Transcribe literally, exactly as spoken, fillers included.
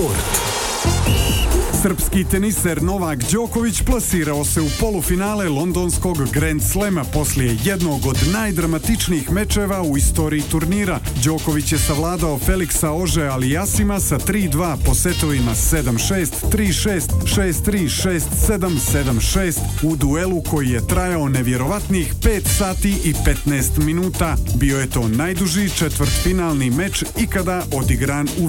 Srpski teniser Novak Đoković plasirao se u polufinale londonskog Grand Slema poslije jednog od najdramatičnijih mečeva u istoriji turnira. Đoković je savladao Feliksa Ože Alijasima sa tri dva po setovima sedam šest, tri šest, šest tri, šest sedam, sedam šest u duelu koji je trajao nevjerovatnih pet sati i petnaest minuta. Bio je to najduži četvrtfinalni meč ikada odigran u